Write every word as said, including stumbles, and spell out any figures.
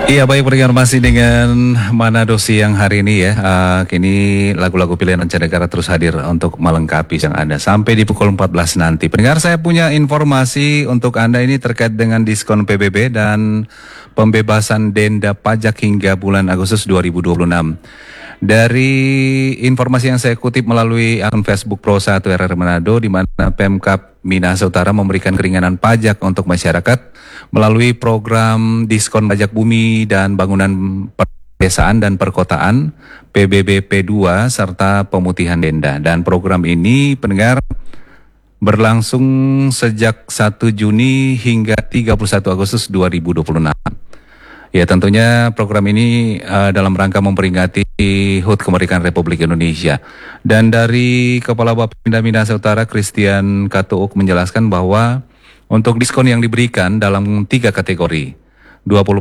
Iya, baik, masih dengan Manado Siang hari ini ya. Uh, kini lagu-lagu pilihan mancanegara terus hadir untuk melengkapi yang Anda sampai di pukul empat belas nanti. Pendengar, saya punya informasi untuk Anda ini terkait dengan diskon P B B dan pembebasan denda pajak hingga bulan Agustus dua ribu dua puluh enam. Dari informasi yang saya kutip melalui akun Facebook Pro satu R R Manado, di mana Pemkab Minahasa Utara memberikan keringanan pajak untuk masyarakat melalui program diskon pajak bumi dan bangunan pedesaan dan perkotaan P B B P dua serta pemutihan denda. Dan program ini, pendengar, berlangsung sejak satu Juni hingga tiga puluh satu Agustus dua ribu dua puluh enam. Ya, tentunya program ini uh, dalam rangka memperingati H U T Kemerdekaan Republik Indonesia. Dan dari Kepala Bapenda Minahasa Utara, Christian Katuuk, menjelaskan bahwa untuk diskon yang diberikan dalam tiga kategori, dua puluh